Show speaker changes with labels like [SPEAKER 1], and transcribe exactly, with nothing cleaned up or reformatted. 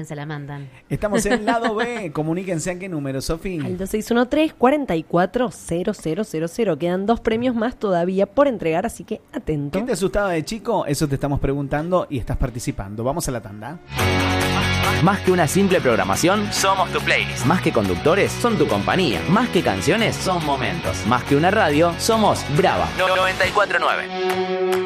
[SPEAKER 1] Se la mandan.
[SPEAKER 2] Estamos en el lado B. Comuníquense a qué número, Sofi.
[SPEAKER 3] Al dos seis uno tres, cuatro cuatro cero cero cero cero. Quedan dos premios más todavía por entregar, así que atento.
[SPEAKER 2] ¿Qué te asustaba de chico? Eso te estamos preguntando y estás participando. Vamos a la tanda.
[SPEAKER 4] Más que una simple programación, somos tu playlist. Más que conductores, son tu compañía. Más que canciones, son momentos. Más que una radio, somos Brava noventa y cuatro punto nueve.